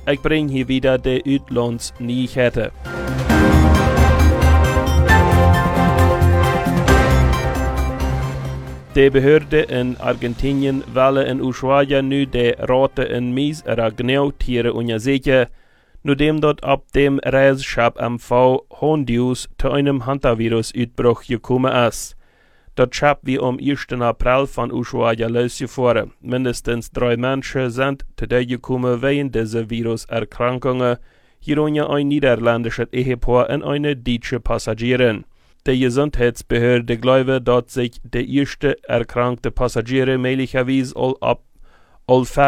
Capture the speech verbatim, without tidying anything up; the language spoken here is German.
Ik breng hier wieder de Uitlandsnyheter. De Behörde in Argentinien willen in Ushuaia nu de rote en mis ragneu tieren onderzoeken, nadat dat op dem reisschap M V Hondius te einem Hantavirus-Uitbruch gekommen ist. Dat schap wie am ersten April von Ushuaia losgefahren. Mindestens drei Menschen sind today gekommen wegen dieser Viruserkrankungen, hierunter ein niederländisches Ehepaar und eine deutsche Passagierin. Die Gesundheitsbehörde glaubt, dass sich der erste erkrankte Passagier möglicherweise all ab all